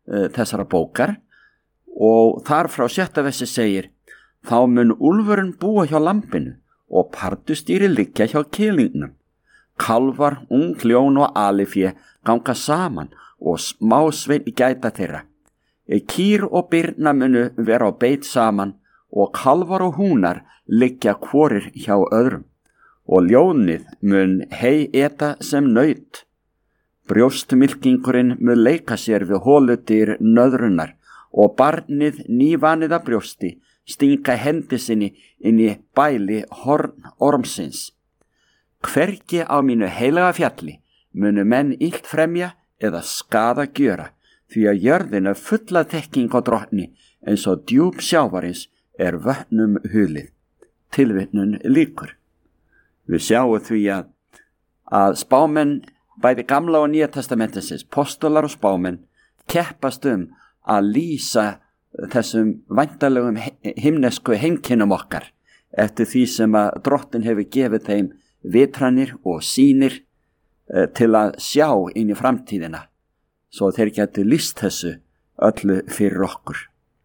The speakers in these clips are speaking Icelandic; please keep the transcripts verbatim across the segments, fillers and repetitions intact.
uh, þessara bókar og þar frá sjötta versi segir: þá mun úlfurinn búa hjá lambinu og pardustýri liggja hjá kýlingnum. Kalvar, ung ljón og alifé ganga saman og smásveinn gæta þeirra. Kýr og birna munu vera á beit saman og kalvar og húnar liggja hvorir hjá öðrum. Og ljónið mun hei eta sem naut. Brjóstmilkingurinn mun leika sér við hóludyr nöðrunar og barnið nývanið af brjósti stinga hendi sinni inn í bæli horn ormsins. Hvergi á mínu heilaga fjalli munu menn illt fremja eða skaða gjöra, því að jörðin er fulla þekking á drottni eins og djúp sjávarins er vötnum hulið. Tilvitnun lýkur. Við sjáum því að, að spámenn bæði gamla og nýja testamentisins, postular og spámenn, keppast um að lýsa þessum væntalegum himnesku heimkynnum okkar eftir því sem að drottin hefur gefið þeim vitranir og sýnir eh, til að sjá inn í framtíðina, svo þeir gætu lýst þessu öllu fyrir okkur.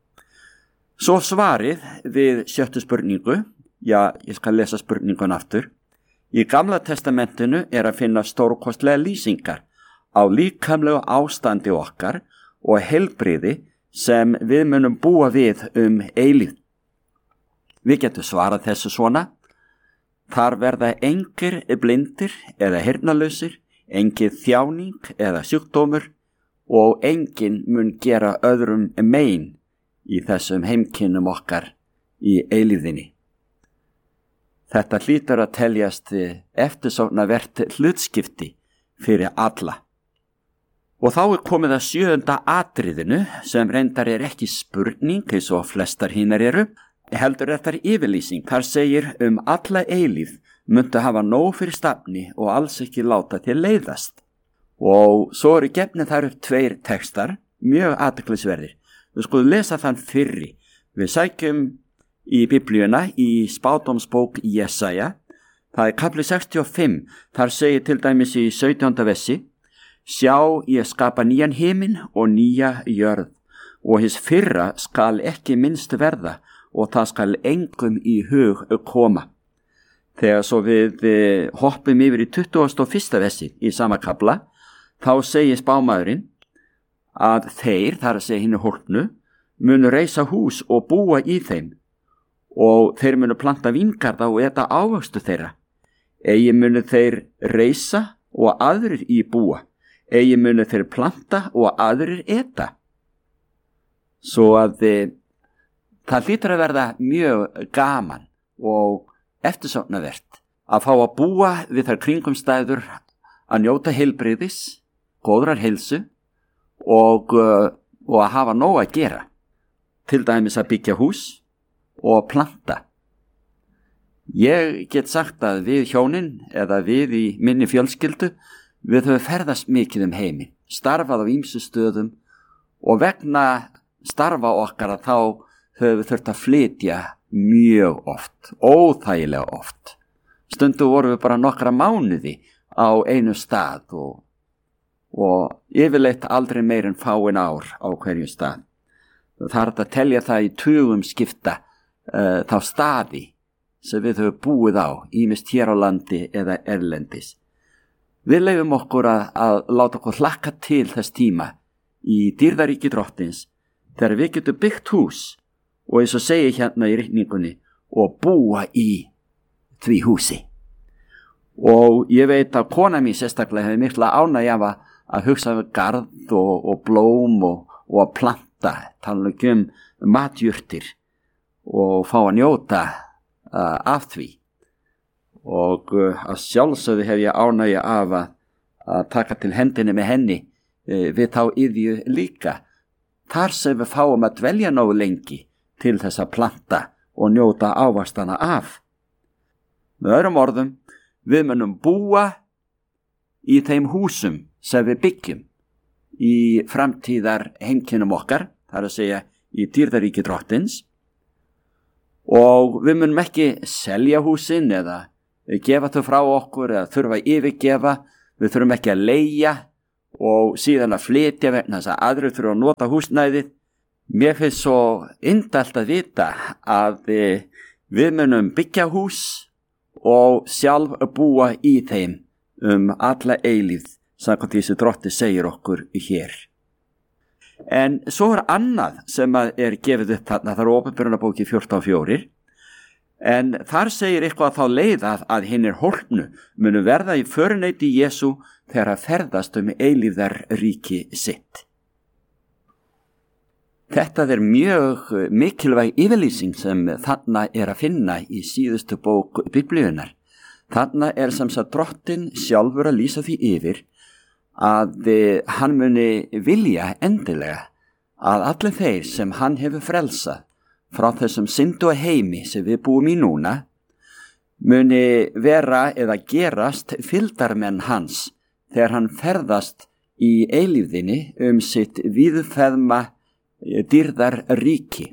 Svo svarið við sjöttu spurningu, já, ég skal lesa spurningun aftur. Í Gamla testamentinu er að finna stórkostlega lýsingar á líkamlegu ástandi okkar og heilbrigði sem við munum búa við um eilífð. Við getum svarað þessu svona: þar verða engir blindir eða heyrnarlausir, engin þjáning eða sjúkdómur og engin mun gera öðrum mein í þessum heimkynnum okkar í eilífðinni. Þetta hlýtur að teljast eftirsóknarvert hlutskipti fyrir alla. Og þá er komið að sjöunda atriðinu sem reyndar er ekki spurning eins og flestar hinar eru, heldur þetta er yfirlýsing. Þar segir: um alla eilífð muntu hafa nóg fyrir stafni og alls ekki láta til leiðast. Og svo eru gefnir þar upp tveir textar, mjög athyglisverðir. Við skulum lesa þann fyrri. Við sækjum í Biblíuna í spádómsbók Jesaja. Það er kafli sextíu og fimm. Þar segir til dæmis í sautjánda versi: sjá, ég skapa nýjan himinn og nýja jörð, og hins fyrra skal ekki minnst verða, og það skal engum í hug koma. Þegar svo við hoppum yfir í tuttugasta og fyrsta versi í sama kafla, þá segir spámaðurinn að þeir, þar að segja hinu hólpnu, munu reisa hús og búa í þeim, og þeir munu planta víngarða og eta ávöxtu þeirra. Eigi munu þeir reisa og aðrir í búa, eigi munu þeir planta og aðrir eta. Svo að e, það hlýtur að verða mjög gaman og eftirsóknarvert að fá að búa við þær kringumstæður að njóta heilbrigðis, góðrar heilsu og, og að hafa nóg að gera. Til dæmis að byggja hús og planta. Ég get sagt að við hjónin eða við í minni fjölskyldu, við höfum ferðast mikið um heiminn, starfað á ýmsu stöðum og vegna starfa okkar að þá höfum við þurft að flytja mjög oft, óþægilega oft. Stundu vorum við bara nokkra mánuði á einu stað og, og yfirleitt aldrei meir en fáin ár á hverju stað. Það er að telja það í tugum skipta uh, þá staði sem við höfum búið á, ýmist hér á landi eða erlendis. Við leyfum okkur að, að láta okkur hlakka til þess tíma í dýrðaríki drottins þegar við getum byggt hús og eins og segir hérna í ritningunni og búa í því húsi. Og ég veit að kona mín sérstaklega hefur mikla ánægja af að hugsa um garð og, og blóm og, og að planta, tala um matjurtir og fá að njóta uh, af því. Og uh, að sjálfsögðu hef ég ánægja af að, að taka til hendinni með henni uh, við þá iðju líka, þar sem við fáum að dvelja nógu lengi til þess að planta og njóta ávastana af. Með öðrum orðum, við munum búa í þeim húsum sem við byggjum í framtíðar heimkynnum okkar, þar að segja í dýrðaríki drottins, og við munum ekki selja húsin eða gefa þau frá okkur eða þurfa að yfirgefa, við þurfum ekki að leigja og síðan að flytja vegna þess að aðrir þurfa að nota húsnæðið. Mér finnst svo indælt að vita að við munum byggja hús og sjálf búa í þeim um alla eilífð, samkvæmt því sem Drottinn segir okkur hér. En svo er annað sem er gefið upp þarna, það er Åpenbarunarbókin fjórtán fjögur, en þar segir eitthvað þá leið að, að hinnir hólpnu munu verða í föruneyti Jesú þegar að ferðast um eilífðar ríki sitt. Þetta er mjög mikilvæg yfirlýsing sem þarna er að finna í síðustu bók Biblíunnar. Þarna er sem sagt Drottinn sjálfur að lýsa því yfir að hann muni vilja endilega að allir þeir sem hann hefur frelsað frá þessum syndu og heimi sem við búum í núna muni vera eða gerast fylgdarmenn hans þegar hann ferðast í eilífðinni um sitt víðfeðma dýrðar ríki.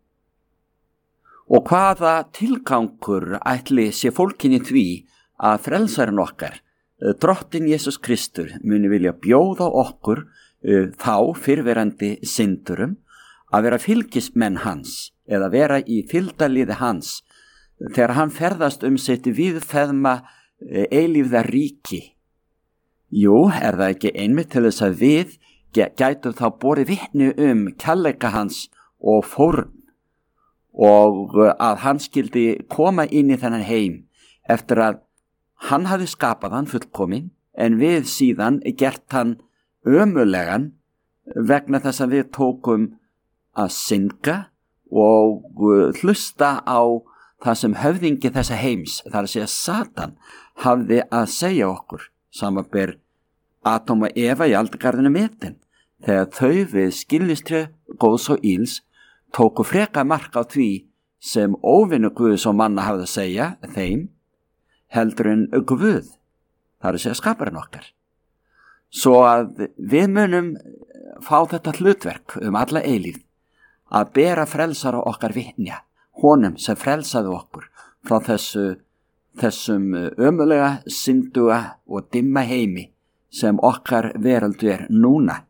Og hvaða tilgangur ætli sé fólkinni því að frelsarinn okkar, Drottinn Jesús Kristur, muni vilja bjóða okkur uh, þá fyrrverandi syndurum að vera fylgismenn hans eða vera í fylgdarliði hans þegar hann ferðast um sitt víðfeðma uh, eilífða ríki. Jú, er það ekki einmitt til þess að við gætum þá borið vitni um kærleika hans og fórn og að hann skildi koma inn í þennan heim eftir að hann hafði skapað hann fullkominn, en við síðan gert hann ömurlegan vegna þess að við tókum að synga og hlusta á það sem höfðingi þessa heims, þar að segja Satan, hafði að segja okkur, samanber Adam og Eva í aldurgarðinu metin, þegar þau við skilnistri góðs og íls tóku freka mark á því sem óvinnu Guðs og manna hafði að segja þeim, heldur en Guð, þar að segja skaparinn okkar. Svo að við munum fá þetta hlutverk um alla eilífð, að bera frelsara okkar vitnja, honum sem frelsaði okkur frá þessu, þessum ömulega, synduga og dimma heimi sem okkar veraldu er núna.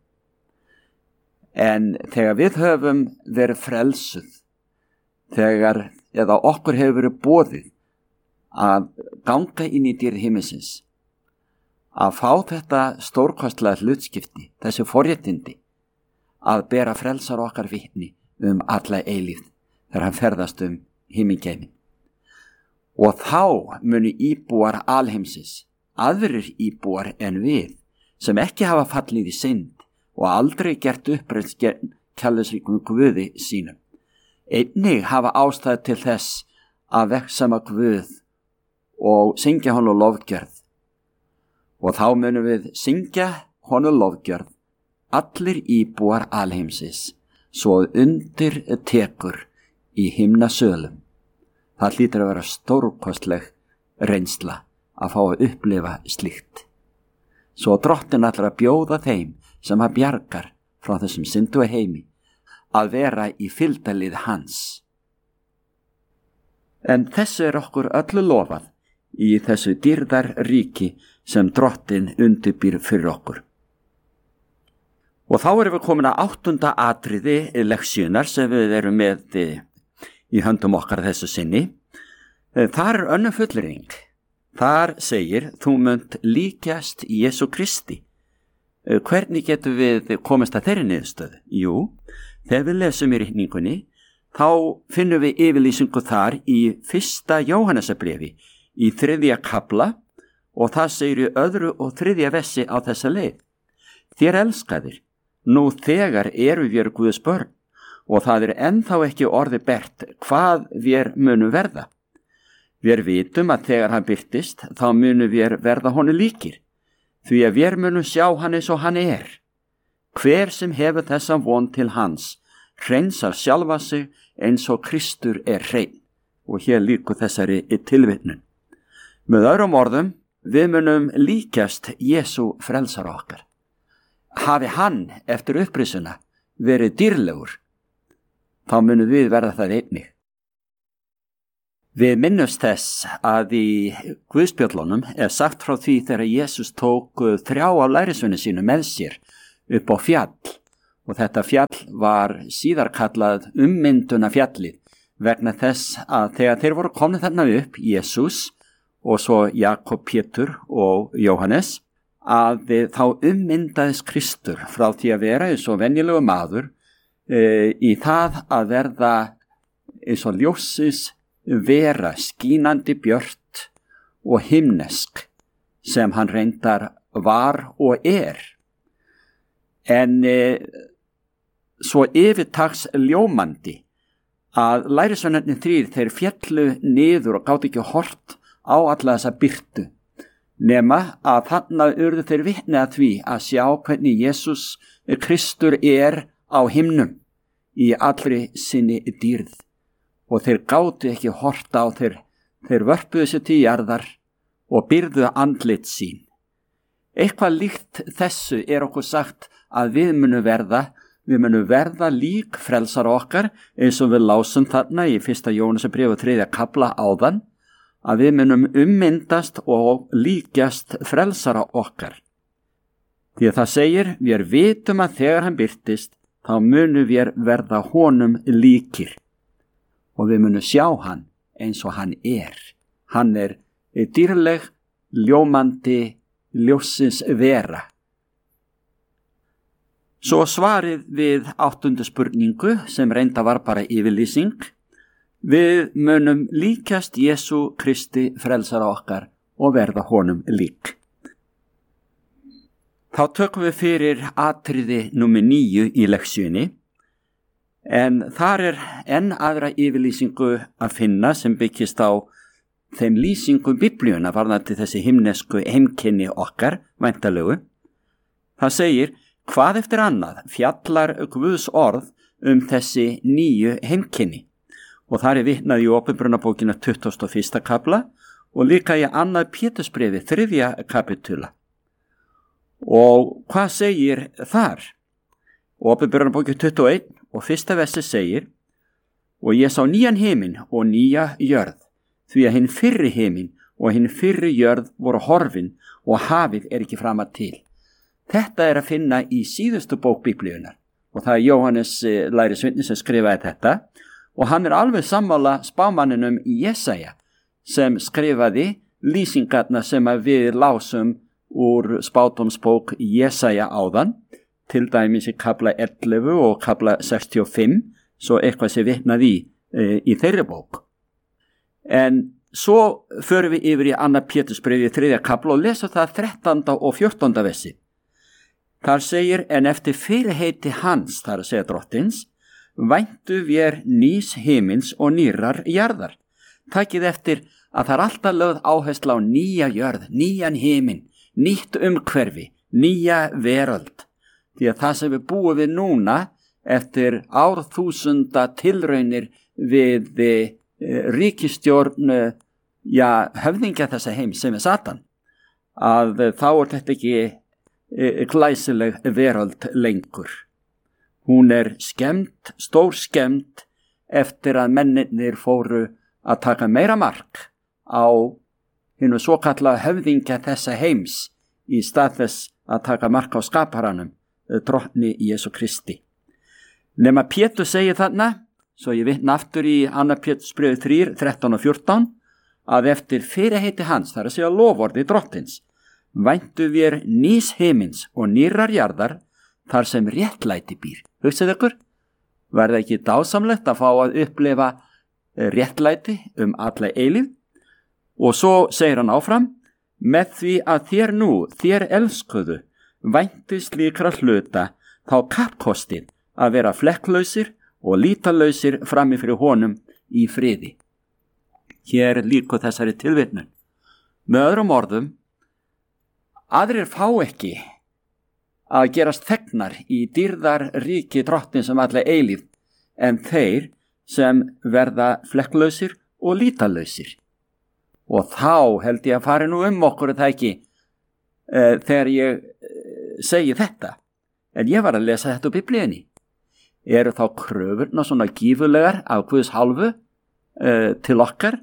En þegar við höfum verið frelsuð, þegar eða okkur hefur verið boðið að ganga inn í dýrð himinsins, að fá þetta stórkostlega hlutskipti, þessi forréttindi, að bera frelsar okkar vitni um alla eilífð þegar hann ferðast um himingeimin. Og þá munu íbúar alheimsins, aðrir íbúar en við, sem ekki hafa fallið í synd og aldrei gert uppreist gegn kærleiksríkum Guði sínum, einnig hafa ástæðu til þess að vegsama Guð og syngja honum lofgjörð. Og þá munum við syngja honum lofgjörð, allir íbúar alheimsins, svo undir tekur í himnasölum. Það hlýtur að vera stórkostleg reynsla að fá að upplifa slíkt. Svo Drottinn ætlar að bjóða þeim sem að bjargar frá þessum syndu heimi að vera í fylgdarlið hans. En þessu er okkur öllu lofað í þessu dýrðar ríki sem Drottinn undirbýr fyrir okkur. Og þá erum við komin að áttunda atriði leksíunar sem við erum með í höndum okkar þessu sinni. Þar er önnur fullyrðing. Þar segir, þú munt líkjast Jesú Kristi. Hvernig getum við komist að þeirri niðurstöðu? Jú, þegar við lesum í ritningunni, þá finnum við yfirlýsingu þar í fyrsta Jóhannesarbréfi í þriðja kafla og það segir í öðru og þriðja versi á þessa leið. Þér elskaðir, nú þegar eru við Guðs börn og það er ennþá ekki orði bert hvað við munum verða. Við vitum að þegar hann birtist þá munum við verða honum líkir, því að við munum sjá hann eins og hann er. Hver sem hefur þessa von til hans, hreinsar sjálfa sig eins og Kristur er hrein. Og hér líkur þessari tilvitnun. Með öðrum orðum, við munum líkjast Jesú frelsar okkar. Hafi hann eftir upprisuna verið dýrlegur, þá munum við verða það einnig. Við minnumst þess að í Guðspjöllunum er sagt frá því þegar Jesús tók þrjá af lærisveinum sínu með sér upp á fjall og þetta fjall var síðar kallað ummyndunarfjallið vegna þess að þegar þeir voru komnir þarna upp, Jesús og svo Jakob, Pétur og Jóhannes, að þá ummyndaðist Kristur frá því að vera eins og venjulegu maður e, í það að verða eins og ljósis vera skínandi björt og himnesk sem hann reyndar var og er. En e, svo yfirtaks ljómandi að lærisveinarnir þrír þeir fjallu niður og gátu ekki hort á alla þessa byrtu nema að þarna urðu þeir vitni að því að sjá hvernig Jesús Kristur er á himnum í allri sinni dýrð. Og þeir gátu ekki horta á þeir, þeir vörpuðu sér til jarðar og byrðu andlit sín. Eitthvað líkt þessu er okkur sagt að við munum verða, við munum verða lík frelsara okkar eins og við lásum þarna í fyrsta Jóhannesarbréfi og þriðja kafla áðan, að við munum ummyndast og líkjast frelsara okkar. Því að það segir, við vitum að þegar hann birtist, þá munum við verða honum líkir. Og við munum sjá hann eins og hann er. Hann er dýrleg, ljómandi, ljósins vera. Svo svarið við áttundu spurningu sem reynda var bara yfirlýsing. Við munum líkjast Jesú Kristi frelsara okkar og verða honum lík. Þá tökum við fyrir atriði númer níu í leksjunni. En þar er enn aðra yfirlýsingu að finna sem byggist á þeim lýsingu biblíuna varðandi þessi himnesku heimkynni okkar, væntalegu. Það segir, hvað eftir annað fjallar Guðs orð um þessi nýju heimkynni. Og þar er vitnað í Opinberunarbókina tuttugasta og fyrsta kafla og líka í annað Pétursbréfi þriðja kapitula. Og hvað segir þar? Opinberunarbókina tuttugu og eitt og fyrsta versi segir, og ég sá nýjan himinn og nýja jörð, því að hinn fyrri himinn og hinn fyrri jörð voru horfin og hafið er ekki framar til. Þetta er að finna í síðustu bók Biblíunar og það er Jóhannes lærisveinn sem skrifaði þetta og hann er alveg sammála spámanninum Jesaja sem skrifaði lýsingarna sem við lásum úr spádómsbók Jesaja áðan, til dæmis í kafla ellefu og kafla sextíu og fimm, svo eitthvað sem vitnað í e, í þeirri bók. En svo förum við yfir í annað Pétursbréfi þriðja kafla og lesa það þrettánda og fjórtánda versi. Þar segir, en eftir fyrirheiti hans, þar að segja drottins, væntu vér nýs himins og nýrar jarðar. Takið eftir að það er alltaf lögð áhersla á nýja jörð, nýjan himin, nýtt umhverfi, nýja veröld. Því að það sem við búum við núna eftir árþúsunda tilraunir við e, ríkisstjórn ja, höfðingja þessa heim sem er Satan, að þá er þetta ekki e, glæsileg veröld lengur. Hún er skemmt, stór skemmt eftir að mennirnir fóru að taka meira mark á hinu svo kallaða höfðingja þessa heims í stað þess að taka mark á skaparanum, drottni Jesú Kristi. Nema Pétur segir þarna, svo ég vitna aftur í annað Pétursbréfi þrjú, þrettán og fjórtán, að eftir fyrirheiti hans, þar að segja loforði drottins, væntu vér nýs himins og nýrar jarðar þar sem réttlæti býr. Hugsið ykkur, verða ekki dásamlegt að fá að upplifa réttlæti um alla eilífð? Og svo segir hann áfram, með því að þér nú, þér elskuðu, væntu slíkra hluta þá kappkostið að vera flekklausir og lítalausir frammi fyrir honum í friði. Hér líkur þessari tilvitnun. Með öðrum orðum, aðrir fá ekki að gerast þegnar í dýrðar ríki drottins um alla eilífð en þeir sem verða flekklausir og lítalausir. Og þá held ég að fari nú um okkur það ekki uh, þegar ég uh, segi þetta. En ég var að lesa þetta úr Biblíunni. Eru þá kröfurnar svona gífurlegar af Guðs hálfu uh, til okkar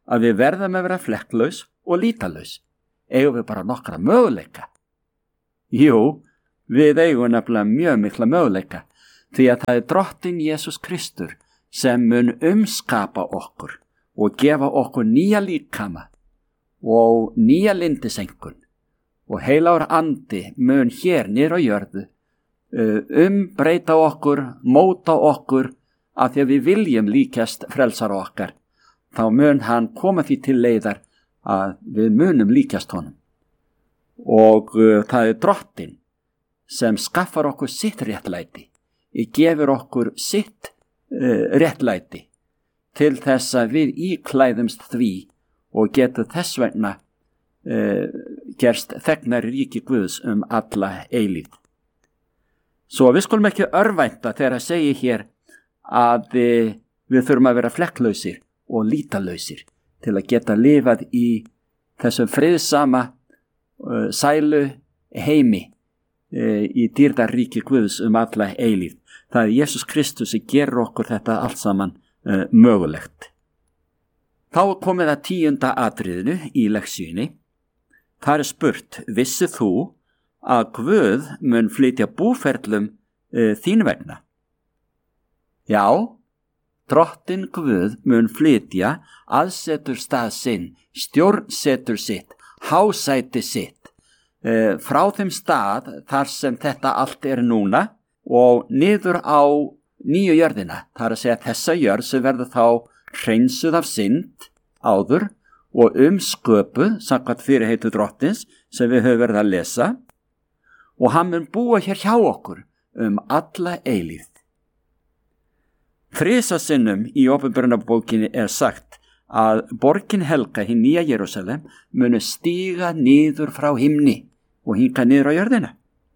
að við verðum að vera flekklaus og lítalaus? Eigum við bara nokkra möguleika? Jú, við eigum nefnilega mjög mikla möguleika, því að það er Drottinn Jesús Kristur sem mun umskapa okkur og gefa okkur nýja líkama og nýja lindisengun, og heilagur andi mun hér niður á jörðu umbreyta okkur, móta okkur, af því að við viljum líkjast frelsara okkar. Þá mun hann koma því til leiðar að við munum líkjast honum. Og uh, það er Drottinn sem skaffar okkur sitt réttlæti, gefur okkur sitt uh, réttlæti til þess að við íklæðumst því og getum þess vegna uh, gerst þegnar ríki Guðs um alla eilífð. Svo við skulum ekki örvænta þegar að segja hér að uh, við þurfum að vera flekklausir og lítalausir til að geta lifað í þessum friðsama uh, sælu heimi uh, í dýrðarríki Guðs um alla eilífð. Það er Jesús Kristus sem gerur okkur þetta allt saman uh, mögulegt. Þá er komið að tíunda atriðinu í lektsíunni. Það er spurt: vissir þú að Guð mun flytja búferlum uh, þín vegna? Já, Drottinn Guð mun flytja aðsetur stað sinn, stjórnsetur sitt, hásæti sitt, uh, frá þeim stað þar sem þetta allt er núna og niður á nýju jörðina. Það er að segja þessa jörð sem verður þá hreinsuð af synd áður og umsköpuð samkvæmt fyrirheitu Drottins sem við höfum verið að lesa, og hann mun búa hér hjá okkur um alla eilífð. Þrisvar sinnum í Åpenbarunarbókinni er sagt að borgin helga, hinn nýja Jerúsalem, muni stíga niður frá himni og hinga niður á jörðina.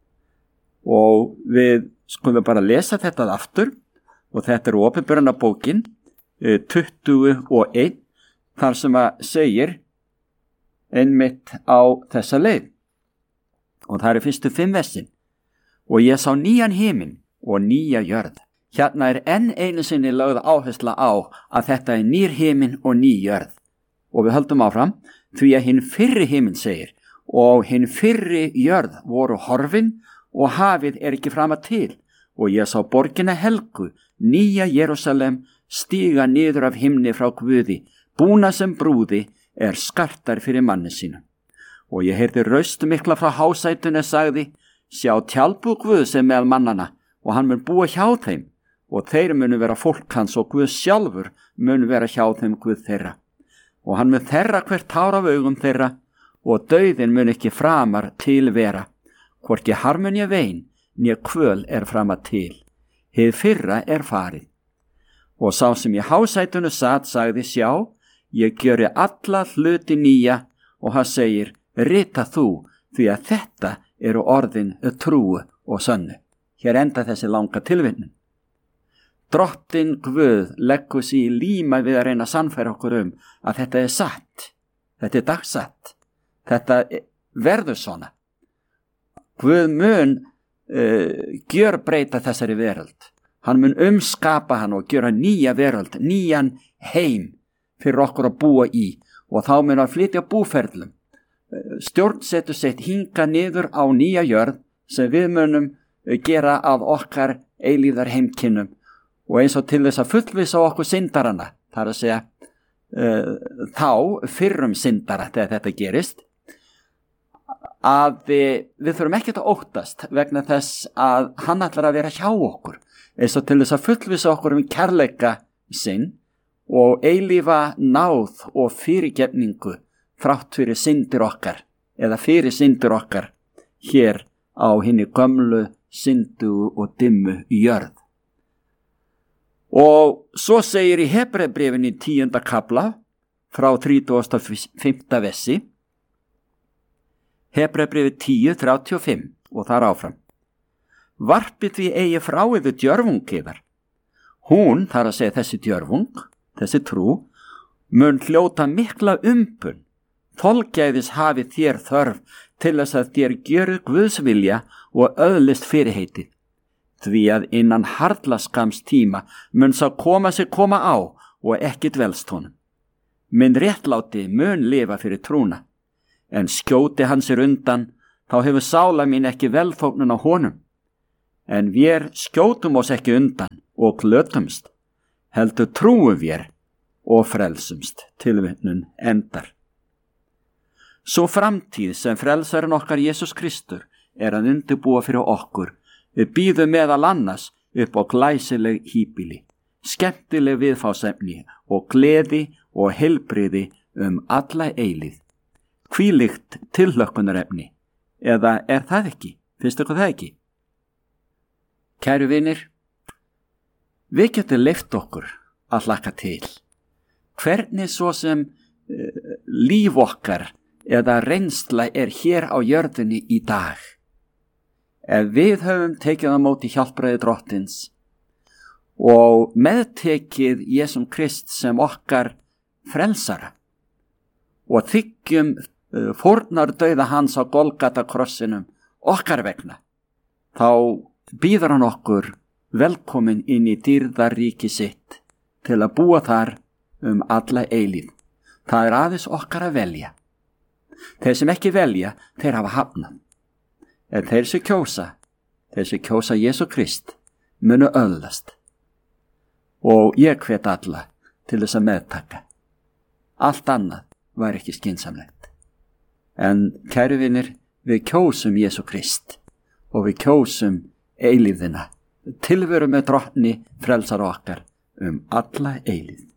Og við skulum bara lesa þetta aftur, og þetta er Åpenbarunarbókin tuttugu og eitt, þar sem að segir einmitt á þessa leið. Og það er fyrstu fimm versin. Og ég sá nýjan himinn og nýja jörð. Hérna er enn einu sinni lögð áhersla á að þetta er nýr himinn og ný jörð. Og við höldum áfram, því að hinn fyrri himinn segir, og hinn fyrri jörð voru horfin og hafið er ekki frama til. Og ég sá borgina helgu, nýja Jerúsalem, stíga niður af himni frá Guði, búna sem brúði er skartar fyrir manni sínu. Og ég heyrði raust mikla frá hásætunni sagði: sjá tjaldbúð Guðs er meðal mannana, og hann mun búa hjá þeim, og þeir munu vera fólk hans, og Guð sjálfur mun vera hjá þeim Guð þeirra. Og hann mun þerra hvert tár af augum þeirra, og dauðin mun ekki framar til vera, hvorki harmun ég vein, né kvöl er framar til. Hið fyrra er farið. Og sá sem í hásætunni sat sagði: sjá, ég gjöri alla hluti nýja, og hann segir: rita þú, því að þetta eru orðin trúu og sönnu. Hér enda þessi langa tilvinnun. Drottinn Guð leggur sig í líma við að reyna að sannfæra okkur um að þetta er satt, þetta er dagsatt, þetta verður svona. Guð mun uh, gjörbreyta þessari veröld. Hann mun umskapa hann og gjöra nýja veröld, nýjan heim fyrir okkur að búa í, og þá mun að flytja búferlum. Stjórnsetur sitt hinga niður á nýja jörð sem við munum gera af okkar eilíðar heimkinnum, og eins og til þess að fullvisa okkur syndarana, það er að segja uh, þá fyrrum syndara þegar þetta gerist, að við, við þurfum ekkert að óttast vegna þess að hann ætlar að vera hjá okkur, eins og til þess að fullvisa okkur um kærleika sinn og eilífa náð og fyrirgefningu þrátt fyrir syndir okkar, eða fyrir syndir okkar hér á hinni gömlu, syndu og dimmu jörð. Og svo segir í Hebreabréfinu í tíunda kafla frá þrítugasta og fimmta versi, Hebreabréfi tíu þrjátíu og fimm, og þar áfram: varpið því eigi frá yfir djörfung yðar. Hún, þar að segja þessi djörfung, þessi trú, mun hljóta mikla umbun. Þolgæðis hafi þér þörf til þess að þér gjöru Guðs vilja og öðlist fyrirheitið. Því að innan harla skams tíma mun sá koma sig koma á og ekki dvelst honum. Minn réttláti mun lifa fyrir trúna, en skjóti hann sér undan, þá hefur sála mín ekki velþóknun á honum. En vér skjótum oss ekki undan og glötumst, heldur trúum vér og frelsumst. Tilvitnun endar. Svo framtíð sem frelsarinn okkar Jesús Kristur er að undirbúa fyrir okkur, við býðum meðal annars upp á glæsileg híbýli, skemmtileg viðfásefni og gleði og heilbrigði um alla eilíð. Hvílíkt tilhlökkunarefni, eða er það ekki? Finnst ykkur það ekki? Kæru vinir, við getum leyft okkur að hlakka til. Hvernig svo sem uh, líf okkar eða reynsla er hér á jörðinni í dag. Ef við höfum tekið á móti hjálpræði Drottins og meðtekið Jesúm Krist sem okkar frelsara og þiggjum uh, fórnardauða hans á Golgata krossinum okkar vegna, þá býður hann okkur velkomin inn í dýrðaríki sitt til að búa þar um alla eilíð. Það er aðeins okkar að velja. Þeir sem ekki velja, þeir hafa hafnað. En þeir sem kjósa, þeir sem kjósa Jesú Krist, munu öðlast. Og ég hvet alla til þess að meðtaka. Allt annað var ekki skynsamlegt. En kæru vinir, við kjósum Jesú Krist og við kjósum eilíðina, tilveru með Drottni frelsar okkar um alla eilíð.